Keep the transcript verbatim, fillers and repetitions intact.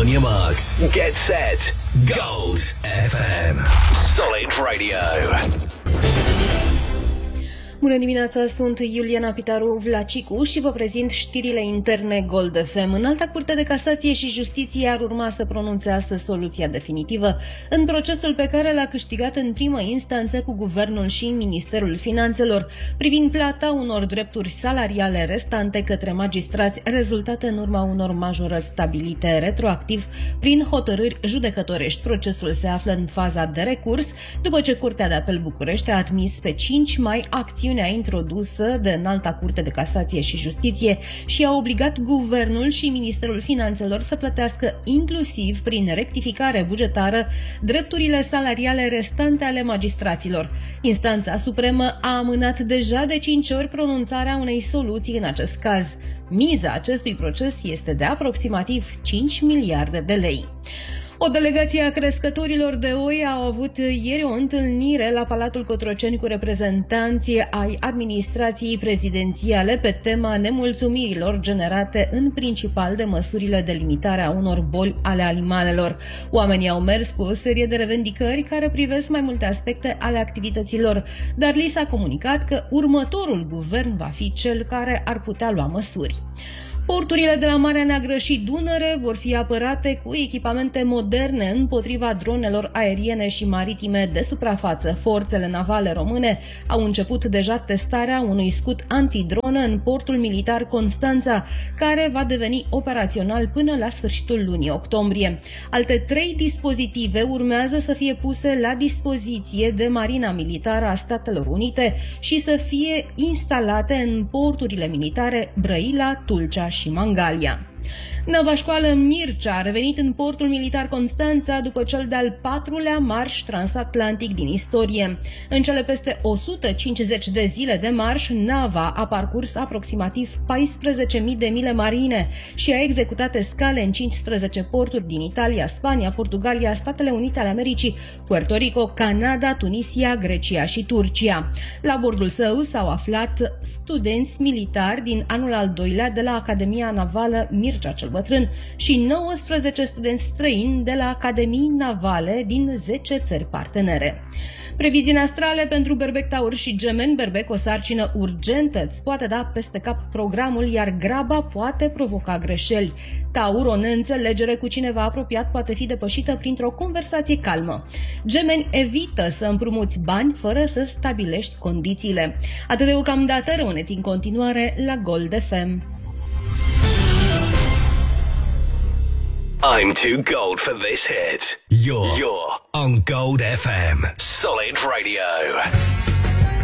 on your marks. Get set. Gold F M. Solid Radio. Bună dimineața, sunt Iuliana Pitaru Vlacicu și vă prezint știrile interne Gold F M. Înalta Curte de Casație și Justiție ar urma să pronunțe astăzi soluția definitivă în procesul pe care l-a câștigat în primă instanță cu Guvernul și Ministerul Finanțelor, privind plata unor drepturi salariale restante către magistrați, rezultate în urma unor majorări stabilite retroactiv prin hotărâri judecătorești. Procesul se află în faza de recurs, după ce Curtea de Apel București a admis pe cinci mai acțiunea introdusă de Înalta Curte de Casație și Justiție și a obligat Guvernul și Ministerul Finanțelor să plătească inclusiv prin rectificare bugetară drepturile salariale restante ale magistraților. Instanța Supremă a amânat deja de cinci ori pronunțarea unei soluții în acest caz. Miza acestui proces este de aproximativ cinci miliarde de lei. O delegație a crescătorilor de oi a avut ieri o întâlnire la Palatul Cotroceni cu reprezentanții ai administrației prezidențiale pe tema nemulțumirilor generate în principal de măsurile de limitare a unor boli ale animalelor. Oamenii au mers cu o serie de revendicări care privesc mai multe aspecte ale activităților, dar li s-a comunicat că următorul guvern va fi cel care ar putea lua măsuri. Porturile de la Marea Neagră și Dunăre vor fi apărate cu echipamente moderne împotriva dronelor aeriene și maritime de suprafață. Forțele navale române au început deja testarea unui scut antidronă în portul militar Constanța, care va deveni operațional până la sfârșitul lunii octombrie. Alte trei dispozitive urmează să fie puse la dispoziție de Marina Militară a Statelor Unite și să fie instalate în porturile militare Brăila, Tulcea și Mangalia. Nava-școală Mircea a revenit în portul militar Constanța după cel de-al patrulea marș transatlantic din istorie. În cele peste o sută cincizeci de zile de marș, nava a parcurs aproximativ paisprezece mii de mile marine și a executat escale în cincisprezece porturi din Italia, Spania, Portugalia, Statele Unite ale Americii, Puerto Rico, Canada, Tunisia, Grecia și Turcia. La bordul său s-au aflat studenți militari din anul al doilea de la Academia Navală Mircea cel Bătrân și nouăsprezece studenți străini de la Academii Navale din zece țări partenere. Previziuni astrale pentru Berbec, Taur și Gemeni. Berbec, o sarcină urgentă îți poate da peste cap programul, iar graba poate provoca greșeli. Taur, o neînțelegere cu cineva apropiat poate fi depășită printr-o conversație calmă. Gemeni, evită să împrumuți bani fără să stabilești condițiile. Atât deocamdată, rămâneți în continuare la Gold F M. I'm too gold for this hit. You're, You're on Gold F M. Solid Radio.